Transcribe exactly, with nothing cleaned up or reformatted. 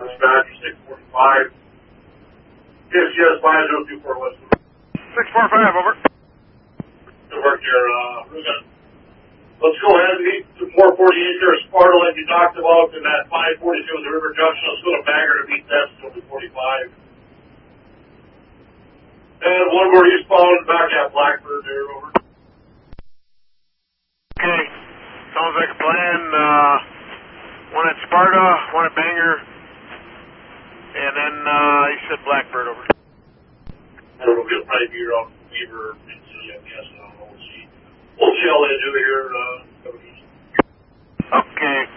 Dispatch six forty-five. K S G S five zero two four West. six four five, over. Good work here. Uh, we're gonna, let's go ahead and meet the four forty-eight there, Sparta, like you talked about, and that five forty-two at the River Junction. Let's go to Bagger to meet that, so it'll be forty-five. And one more eastbound back at Blackbird there, over. Okay, sounds like a plan. Uh, one at Sparta, one at Banger, and then uh, you said Blackbird, over. And it'll get right here on Beaver, I guess. I don't know. We'll see. We'll see how they do here. Uh, okay.